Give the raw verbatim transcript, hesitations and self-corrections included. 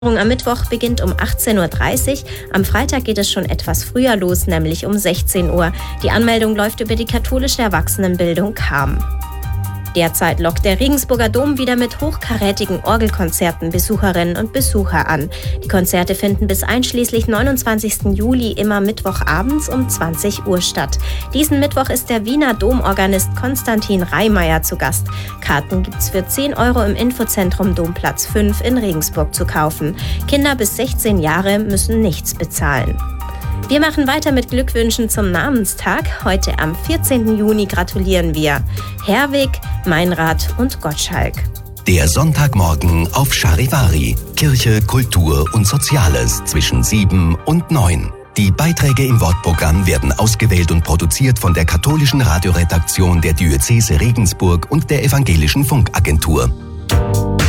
Am Mittwoch beginnt um achtzehn Uhr dreißig. Am Freitag geht es schon etwas früher los, nämlich um sechzehn Uhr. Die Anmeldung läuft über die katholische Erwachsenenbildung K A M. Derzeit lockt der Regensburger Dom wieder mit hochkarätigen Orgelkonzerten Besucherinnen und Besucher an. Die Konzerte finden bis einschließlich neunundzwanzigsten Juli immer mittwochabends um zwanzig Uhr statt. Diesen Mittwoch ist der Wiener Domorganist Konstantin Reimeyer zu Gast. Karten gibt's für zehn Euro im Infozentrum Domplatz fünf in Regensburg zu kaufen. Kinder bis sechzehn Jahre müssen nichts bezahlen. Wir machen weiter mit Glückwünschen zum Namenstag. Heute am vierzehnten Juni gratulieren wir Herwig, Meinrad und Gottschalk. Der Sonntagmorgen auf Charivari. Kirche, Kultur und Soziales zwischen sieben und neun. Die Beiträge im Wortprogramm werden ausgewählt und produziert von der katholischen Radioredaktion der Diözese Regensburg und der Evangelischen Funkagentur.